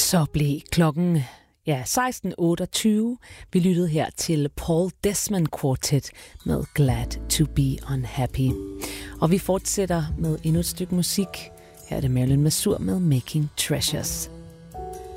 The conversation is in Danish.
Så blev klokken 16.28. Vi lyttede her til Paul Desmond Quartet med Glad to be Unhappy. Og vi fortsætter med endnu et stykke musik. Her er det Marilyn Mazur med Making Treasures.